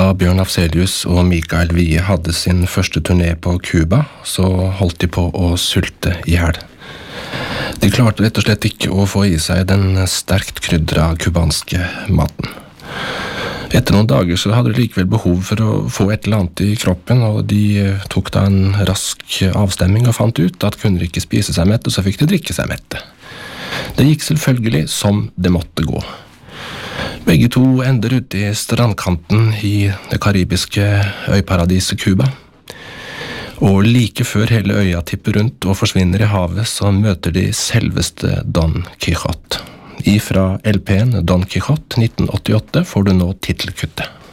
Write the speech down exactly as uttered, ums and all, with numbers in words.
Da Bjørn Afzelius og Mikael Wiehe hadde sin første turné på Cuba, så holdt de på å sulte i hjel. De klarte rett og slett ikke å få i seg den sterkt krydra kubanske maten. Etter noen dager så hadde de likevel behov for å få et eller annet i kroppen, og de tok da en rask avstemming og fant ut at kunne de ikke spise seg mette, så fikk de drikke seg mette. Det gikk selvfølgelig som det måtte gå. Begge to ender ute i strandkanten i det karibiske øyparadiset Cuba. Og like før hele øya tipper rundt og forsvinner i havet, så møter de selveste Don Quijote. Ifra L P-en Don Quijote nitten åttiåtte får du nå titelkuttet.